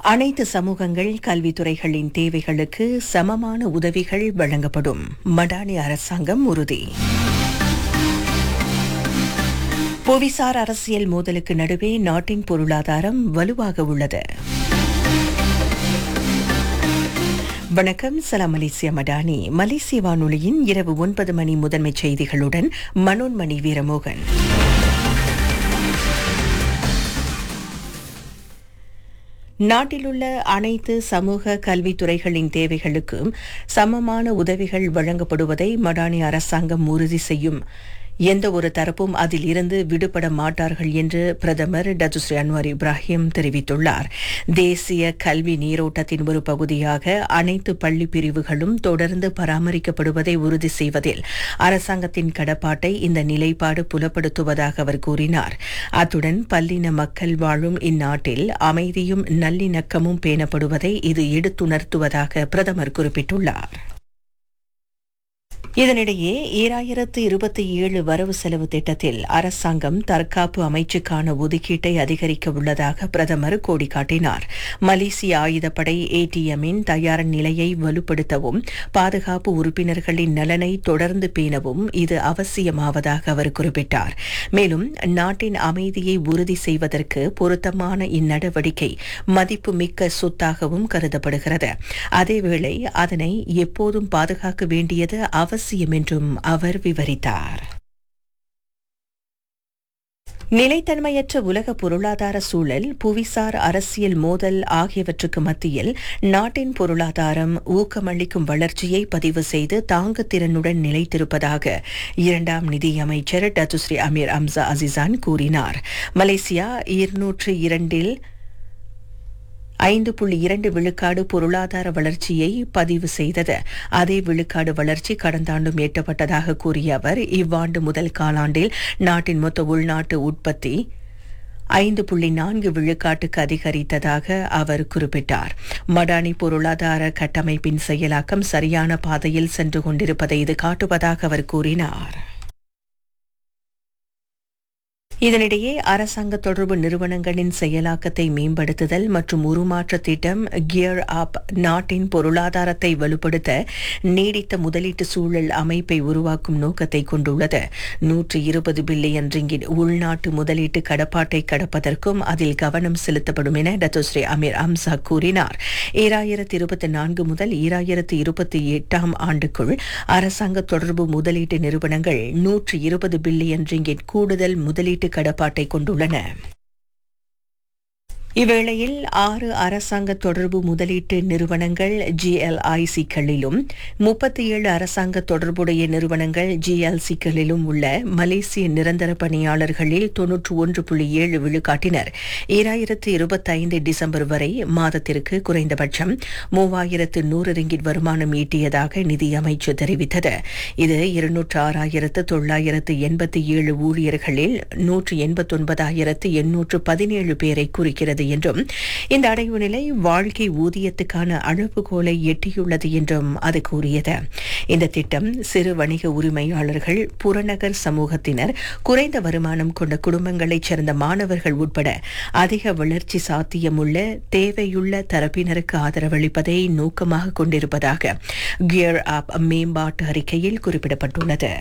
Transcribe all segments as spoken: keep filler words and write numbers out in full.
அனைத்து சமூகங்கள் கல்வித்துறைகளின் தேவைகளுக்கு சமமான உதவிகள் வழங்கப்படும் மடானி அரசாங்கம் உறுதி. புவிசார் அரசியல் மோதலுக்கு நடுவே நாட்டின் பொருளாதாரம் வலுவாக உள்ளது. வணக்கம், சலாம் மலேசியா மடானி. மலேசிய வானொலியின் இரவு ஒன்பது மணி முதன்மை செய்திகளுடன் மனோன்மணி வீரமோகன். நாட்டிலுள்ள அனைத்து சமூக கல்வித்துறைகளின் தேவைகளுக்கும் சமமான உதவிகள் வழங்கப்படுவதை மடானி அரசாங்கம் உறுதி செய்யும். எந்த ஒரு தரப்பும் அதில் இருந்து விடுபட மாட்டார்கள் என்று பிரதமர் டத்துஸ்ரீ அன்வார் இப்ராஹிம் தெரிவித்துள்ளார். தேசிய கல்வி நீரோட்டத்தின் ஒரு பகுதியாக அனைத்து பள்ளி பிரிவுகளும் தொடர்ந்து பராமரிக்கப்படுவதை உறுதி செய்வதில் அரசாங்கத்தின் கடப்பாட்டை இந்த நிலைப்பாடு புலப்படுத்துவதாக அவர் கூறினார். அத்துடன் பல்லின மக்கள் வாழும் இந்நாட்டில் அமைதியும் நல்லிணக்கமும் பேணப்படுவதை இது எடுத்துணர்த்துவதாக பிரதமர் குறிப்பிட்டுள்ளார். இதனிடையே ஈராயிரத்து இருபத்தி ஏழு வரவு செலவு திட்டத்தில் அரசாங்கம் தற்காப்பு அமைச்சுக்கான ஒதுக்கீட்டை அதிகரிக்க உள்ளதாக பிரதமர் கோடி காட்டினார். மலேசிய ஆயுதப்படை ஏடிஎம்மின் தயார் நிலையை வலுப்படுத்தவும் பாதுகாப்பு உறுப்பினர்களின் நலனை தொடர்ந்து பேணவும் இது அவசியமாவதாக அவர் குறிப்பிட்டார். மேலும் நாட்டின் அமைதியை உறுதி செய்வதற்கு பொருத்தமான இந்நடவடிக்கை மதிப்புமிக்க சொத்தாகவும் கருதப்படுகிறது. அதேவேளை அதனை எப்போதும் பாதுகாக்க வேண்டியது அவசியம் என்றும் அவர் விவரித்தார். நிலைத்தன்மையற்ற உலக பொருளாதார சூழல், புவிசார் அரசியல் மோதல் ஆகியவற்றுக்கு மத்தியில் நாட்டின் பொருளாதாரம் ஊக்கமளிக்கும் வளர்ச்சியை பதிவு செய்து தாங்குதிறனுடன் நிலைத்திருப்பதாக இரண்டாம் நிதியமைச்சர் டத்துஸ்ரீ அமீர் அம்சா அசிசான் கூறினார். மலேசியா இருநூற்று இரண்டில் ஐந்து புள்ளி இரண்டு விழுக்காடு பொருளாதார வளர்ச்சியை பதிவு செய்தது. அதே விழுக்காடு வளர்ச்சி கடந்த ஆண்டும் எட்டப்பட்டதாக கூறிய அவர், இவ்வாண்டு முதல் காலாண்டில் நாட்டின் மொத்த உள்நாட்டு உற்பத்தி ஐந்து புள்ளி நான்கு விழுக்காட்டுக்கு அதிகரித்ததாக அவர் குறிப்பிட்டார். மடானி பொருளாதார கட்டமைப்பின் செயலாக்கம் சரியான பாதையில் சென்று கொண்டிருப்பதை இது காட்டுவதாக அவர் கூறினார். இதனிடையே அரசாங்க தொடர்பு நிறுவனங்களின் செயலாக்கத்தை மேம்படுத்துதல் மற்றும் உருமாற்ற திட்டம் கியர் அப் நாட்டின் பொருளாதாரத்தை வலுப்படுத்த நீடித்த முதலீட்டு சூழல் அமைப்பை உருவாக்கும் நோக்கத்தை கொண்டுள்ளது. நூற்று இருபது பில்லியன் ரிங்கிட் உள்நாட்டு முதலீட்டு கடப்பாட்டை கடப்பதற்கும் அதில் கவனம் செலுத்தப்படும் என டத்துஸ்ரீ அமீர் அம்சா கூறினார். ஈராயிரத்து இருபத்தி நான்கு முதல் ஈராயிரத்து இருபத்தி எட்டாம் ஆண்டுக்குள் அரசாங்க தொடர்பு முதலீட்டு நிறுவனங்கள் நூற்று இருபது பில்லியன் ரிங்கிட் கூடுதல் முதலீட்டு கடப்பாட்டை கொண்டுள்ளன. இவ்வேளையில் ஆறு அரசாங்க தொடர்பு முதலீட்டு நிறுவனங்கள் ஜிஎல்ஐசிக்களிலும் முப்பத்தி ஏழு அரசாங்க தொடர்புடைய நிறுவனங்கள் ஜிஎல்சிக்களிலும் உள்ள மலேசிய நிரந்தர பணியாளர்களில் தொன்னூற்று ஒன்று புள்ளி ஏழு விழுக்காட்டினர் ஈராயிரத்து இருபத்தி ஐந்து டிசம்பர் வரை மாதத்திற்கு குறைந்தபட்சம் மூவாயிரத்து நூறு ரிங்கிட் வருமானம் ஈட்டியதாக நிதியமைச்சு தெரிவித்தது. இது இருநூற்று ஆறாயிரத்து தொள்ளாயிரத்து எண்பத்தி ஏழு ஊழியர்களில் நூற்று எண்பத்தி ஒன்பதாயிரத்து எண்ணூற்று பதினேழு பேரை குறிக்கிறது என்றும் இந்த அடைவு நிலை வாழ்க்கை ஊதியத்துக்கான அளவுகோலை எட்டியுள்ளது என்றும் அது கூறியது. இந்த திட்டம் சிறு வணிக உரிமையாளர்கள், புறநகர் சமூகத்தினர், குறைந்த வருமானம் கொண்ட குடும்பங்களைச் சேர்ந்த மாணவர்கள் உட்பட அதிக வளர்ச்சி சாத்தியமுள்ள தேவையுள்ள தரப்பினருக்கு ஆதரவளிப்பதை நோக்கமாக கொண்டிருப்பதாக கியர் அப் மேம்பாட்டு அறிக்கையில் குறிப்பிடப்பட்டுள்ளது.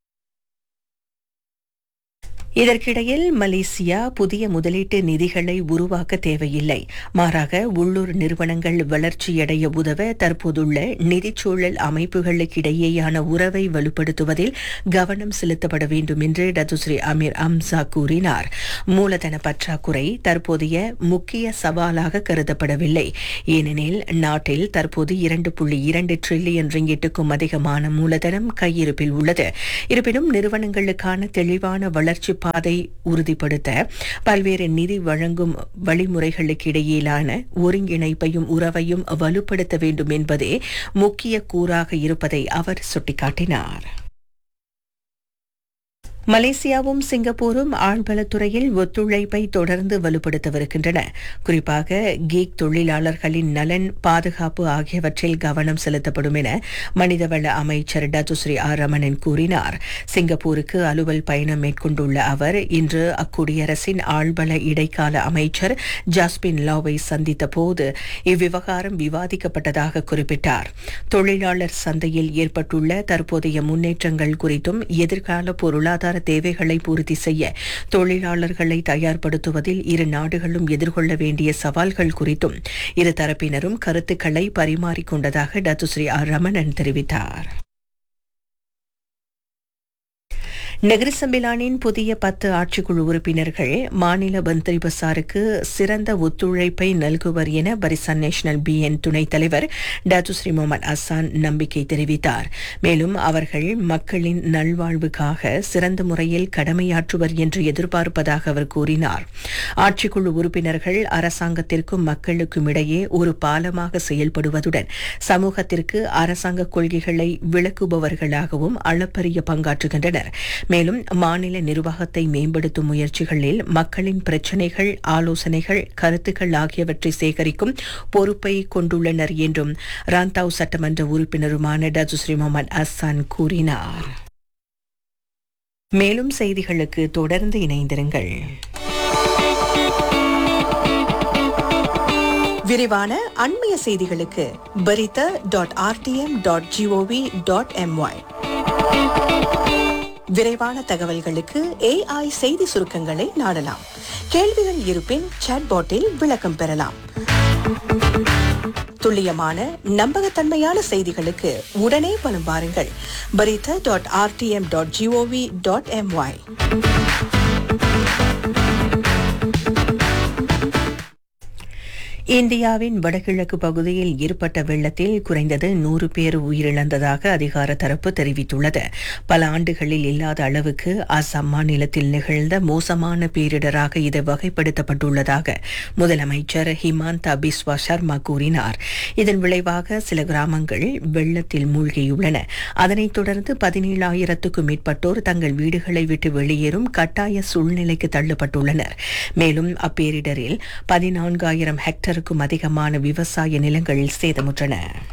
இதற்கிடையில் மலேசியா புதிய முதலீட்டு நிதிகளை உருவாக்க தேவையில்லை, மாறாக உள்ளூர் நிறுவனங்கள் வளர்ச்சியடைய உதவ தற்போதுள்ள நிதிச்சூழல் அமைப்புகளுக்கிடையேயான உறவை வலுப்படுத்துவதில் கவனம் செலுத்தப்பட வேண்டும் என்று டத்துஸ்ரீ அமீர் அம்சா கூறினார். மூலதன பற்றாக்குறை தற்போதைய முக்கிய சவாலாக கருதப்படவில்லை. ஏனெனில் நாட்டில் தற்போது இரண்டு புள்ளி இரண்டு டிரில்லியன் ரிங்கிட்டுக்கும் அதிகமான மூலதனம் கையிருப்பில் உள்ளது. இருப்பினும் நிறுவனங்களுக்கான தெளிவான வளர்ச்சி பாதை உறுதிப்படுத்த பல்வேறு நிதி வழங்கும் வழிமுறைகளுக்கு இடையிலான ஒருங்கிணைப்பையும் உறவையும் வலுப்படுத்த வேண்டும் என்பதே முக்கிய கூறாக இருப்பதை அவர் சுட்டிக்காட்டினார். மலேசியாவும் சிங்கப்பூரும் ஆழ்வளத்துறையில் ஒத்துழைப்பை தொடர்ந்து வலுப்படுத்தவிருக்கின்றன. குறிப்பாக கீக் தொழிலாளர்களின் நலன், பாதுகாப்பு ஆகியவற்றில் கவனம் செலுத்தப்படும் என மனிதவள அமைச்சர் டத்துஸ்ரீ ஆர் ரமணன் கூறினார். சிங்கப்பூருக்கு அலுவல் பயணம் மேற்கொண்டுள்ள அவர் இன்று அக்குடியரசின் ஆழ்வள இடைக்கால அமைச்சர் ஜாஸ்பின் லாவை சந்தித்த போது இவ்விவகாரம் விவாதிக்கப்பட்டதாக குறிப்பிட்டார். தொழிலாளர் சந்தையில் ஏற்பட்டுள்ள தற்போதைய முன்னேற்றங்கள் குறித்தும் எதிர்கால பொருளாதார தேவைகளை பூர்த்தி செய்ய தொழிலாளர்களை தயார்படுத்துவதில் இரு நாடுகளும் எதிர்கொள்ள வேண்டிய சவால்கள் குறித்தும் இரு தரப்பினரும் கருத்துக்களை பரிமாறிக்கொண்டதாக டத்துஸ்ரீ ஆர் ரமணன் தெரிவித்தார். நகர சம்மேளனின் புதிய பத்து ஆட்சிக்குழு உறுப்பினர்கள் மாநில மந்திரி பசாருக்கு சிறந்த ஒத்துழைப்பை நல்குவர் என பரிசான் நேஷனல் பிஎன் துணைத் தலைவர் டத்துஸ்ரீ முகமது அசான் நம்பிக்கை தெரிவித்தார். மேலும் அவர்கள் மக்களின் நல்வாழ்வுக்காக சிறந்த முறையில் கடமையாற்றுவர் என்று எதிர்பார்ப்பதாக அவர் கூறினார். ஆட்சிக்குழு உறுப்பினர்கள் அரசாங்கத்திற்கும் மக்களுக்கும் இடையே ஒரு பாலமாக செயல்படுவதுடன் சமூகத்திற்கு அரசாங்க கொள்கைகளை விளக்குபவர்களாகவும் அளப்பரிய பங்காற்றுகின்றனர். மேலும் மாநில நிர்வாகத்தை மேம்படுத்தும் முயற்சிகளில் மக்களின் பிரச்சினைகள், ஆலோசனைகள், கருத்துக்கள் ஆகியவற்றை சேகரிக்கும் பொறுப்பை கொண்டுள்ளனர் என்றும் ராந்தாவ் சட்டமன்ற உறுப்பினருமான டத்துஸ்ரீ முகமது அசான் கூறினார். மேலும் செய்திகளுக்கு தொடர்ந்து இணைந்திருங்கள். விரிவான அண்மைய செய்திகளுக்கு பரித dot RTM dot gov dot MY. விரைவான தகவல்களுக்கு ஏஐ செய்தி சுருக்கங்களை நாடலாம். கேள்விகள் இருப்பின் சாட்பாட்டில் விளக்கம் பெறலாம். துல்லியமான நம்பகத்தன்மையான செய்திகளுக்கு உடனே வலம் வாருங்கள். பரித dot RTM dot gov dot MY. இந்தியாவின் வடகிழக்கு பகுதியில் ஏற்பட்ட வெள்ளத்தில் குறைந்தது நூறு பேர் உயிரிழந்ததாக அதிகார தரப்பு தெரிவித்துள்ளது. பல ஆண்டுகளில் இல்லாத அளவுக்கு அசாம் மாநிலத்தில் நிகழ்ந்த மோசமான பேரிடராக இது வகைப்படுத்தப்பட்டுள்ளதாக முதலமைச்சர் ஹிமாந்தா பிஸ்வா சர்மா கூறினார். இதன் விளைவாக சில கிராமங்கள் வெள்ளத்தில் மூழ்கியுள்ளன. அதனைத் தொடர்ந்து பதினேழாயிரத்துக்கும் மேற்பட்டோர் தங்கள் வீடுகளை விட்டு வெளியேறும் கட்டாய சூழ்நிலைக்கு தள்ளப்பட்டுள்ளனர். மேலும் அப்பேரிடரில் பதினான்காயிரம் ஹெக்டர் க்கும் அதிகமான விவசாய நிலங்கள் சேதமுற்றன.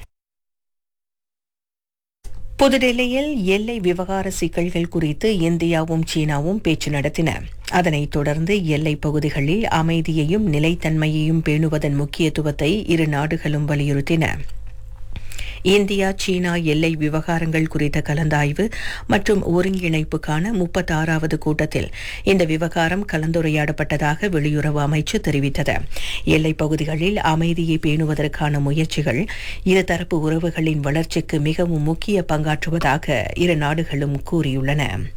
புதுடெல்லியில் எல்லை விவகார சிக்கல்கள் குறித்து இந்தியாவும் சீனாவும் பேச்சு நடத்தின. அதனைத் தொடர்ந்து எல்லைப் பகுதிகளில் அமைதியையும் நிலைத்தன்மையையும் பேணுவதன் முக்கியத்துவத்தை இரு நாடுகளும் வலியுறுத்தின. இந்தியா சீனா எல்லை விவகாரங்கள் குறித்த கலந்தாய்வு மற்றும் ஒருங்கிணைப்புக்கான முப்பத்தாறாவது கூட்டத்தில் இந்த விவகாரம் கலந்துரையாடப்பட்டதாக வெளியுறவு அமைச்சு தெரிவித்தது. எல்லைப் பகுதிகளில் அமைதியை பேணுவதற்கான முயற்சிகள் இருதரப்பு உறவுகளின் வளர்ச்சிக்கு மிகவும் முக்கிய பங்காற்றுவதாக இரு நாடுகளும் கூறியுள்ளன.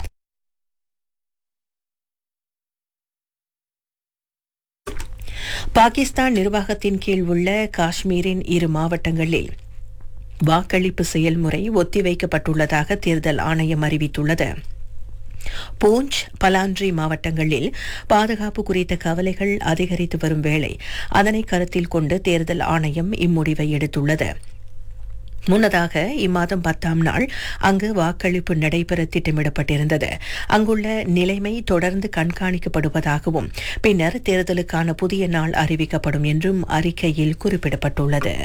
பாகிஸ்தான் நிர்வாகத்தின் கீழ் உள்ள காஷ்மீரின் இரு மாவட்டங்களில் வாக்களிப்பு செயல்முறை ஒத்திவைக்கப்பட்டுள்ளதாக தேர்தல் ஆணையம் அறிவித்துள்ளது. பூஞ்ச், பலான்ட்ரி மாவட்டங்களில் பாதுகாப்பு குறித்த கவலைகள் அதிகரித்து வரும் வேளை அதனை கருத்தில் கொண்டு தேர்தல் ஆணையம் இம்முடிவை எடுத்துள்ளது. முன்னதாக இம்மாதம் பத்தாம் நாள் அங்கு வாக்களிப்பு நடைபெற திட்டமிடப்பட்டிருந்தது. அங்குள்ள நிலைமை தொடர்ந்து கண்காணிக்கப்படுவதாகவும் பின்னர் தேர்தலுக்கான புதிய நாள் அறிவிக்கப்படும் என்றும் அறிக்கையில் குறிப்பிடப்பட்டுள்ளது.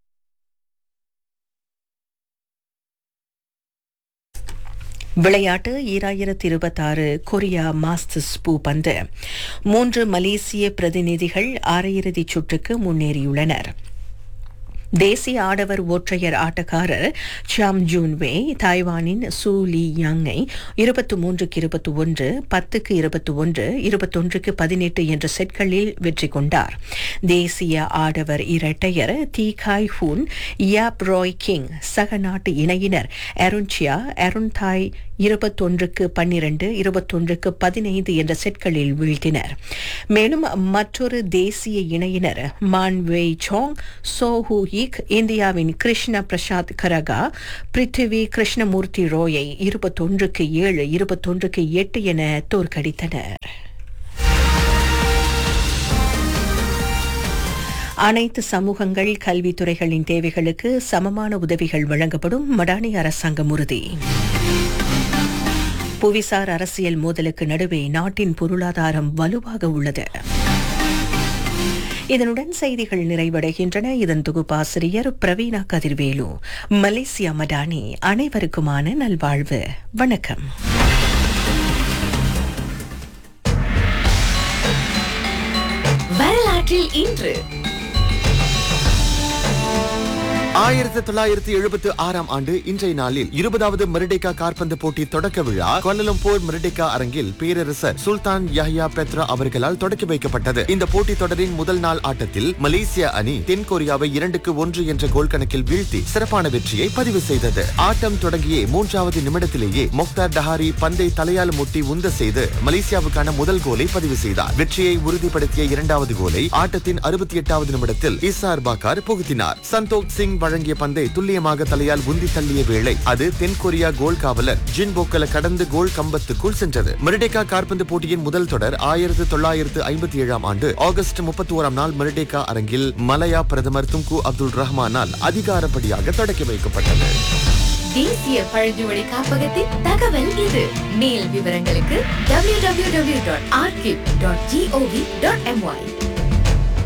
விளையாட்டு ஈராயிரத்தி இருபத்தாறு கொரியா மாஸ்டர்ஸ் பூப்பந்து மூன்று மலேசிய பிரதிநிதிகள் அரையிறுதிச் சுற்றுக்கு முன்னேறியுள்ளனர். தேசிய ஆடவர் ஒற்றையர் ஆட்டக்காரர் சாம் ஜூன்வே தாய்வானின் சூ லீ யாங்கை இருபத்தி மூன்றுக்கு இருபத்தி ஒன்று, பத்துக்கு இருபத்தி ஒன்று, இருபத்தொன்றுக்கு பதினெட்டு என்ற செட்களில் வெற்றி கொண்டார். தேசிய ஆடவர் இரட்டையர் தி காய் ஹூன், யாப் ராய் கிங் சக நாட்டு இணையினர் அருண்சியா அருண் தாய் இருபத்தொன்றுக்கு பன்னிரண்டு, இருபத்தொன்றுக்கு பதினைந்து என்ற செட்களில் வீழ்த்தினர். மேலும் மற்றொரு தேசிய இணையினர் மான் வெய் சோங், சோ ஹூ இந்தியாவின் கிருஷ்ண பிரசாத் கரகா பிருத்திவி கிருஷ்ணமூர்த்தி ரோயை இருபத்தொன்றுக்கு ஏழு, இருபத்தொன்றுக்கு எட்டு என தோற்கடித்தனர். அனைத்து சமூகங்கள் கல்வித்துறைகளின் தேவைகளுக்கு சமமான உதவிகள் வழங்கப்படும் மடானி அரசாங்கம் உறுதி. புவிசார் அரசியல் மோதலுக்கு நடுவே நாட்டின் பொருளாதாரம் வலுவாக உள்ளது. இதனுடன் செய்திகள் நிறைவடைகின்றன. இதன் தொகுப்பாசிரியர் பிரவீணா கதிர்வேலு. மலேசியா மடானி. அனைவருக்குமான நல்வாழ்வு. வணக்கம். வரலாற்றில் இன்று ஆயிரத்தி தொள்ளாயிரத்தி எழுபத்தி ஆறாம் ஆண்டு இன்றைய நாளில் இருபதாவது மெரிடேக்கா காற்பந்து போட்டி தொடக்க விழா கோலலம்பூர் மெரிடேக்கா அரங்கில் பேரரசர் சுல்தான் யஹ்யா பெத்ரா அவர்களால் தொடக்கி வைக்கப்பட்டது. இந்த போட்டி தொடரின் முதல் நாள் ஆட்டத்தில் மலேசியா அணி தென்கொரியாவை இரண்டுக்கு ஒன்று என்ற கோல் கணக்கில் வீழ்த்தி சிறப்பான வெற்றியை பதிவு செய்தது. ஆட்டம் தொடங்கிய மூன்றாவது நிமிடத்திலேயே மொக்தார் டஹாரி பந்தை தலையால் முட்டி உந்த செய்து மலேசியாவுக்கான முதல் கோலை பதிவு செய்தார். வெற்றியை உறுதிப்படுத்திய இரண்டாவது கோலை ஆட்டத்தின் அறுபத்தி எட்டாவது நிமிடத்தில் இசார் பாக்கார் புகுத்தினார். சந்தோக் சிங் வழங்கிய பந்தை துல்லியமாக தலையால் உந்தி தள்ளிய வேளை அது தென்கொரியா கோல் காவலர் ஜின் போக்கல கடந்து கோல் கம்பத்துக்குள் சென்றது. மெரிடேக்கா காற்பந்து போட்டியின் முதல் தொடர் ஆயிரத்து தொள்ளாயிரத்து ஐம்பத்தி ஏழாம் ஆண்டு ஆகஸ்ட் முப்பத்தி ஓராம் நாள் மெரிடேக்கா அரங்கில் மலையா பிரதமர் துங்கு அப்துல் ரஹ்மானால் அதிகாரப்படியாக தொடக்கி வைக்கப்பட்டது. தேசிய பழங்குடி காப்பகத்தின் தகவல் இது. மேல் விவரங்களுக்கு W W W dot archive dot gov dot MY.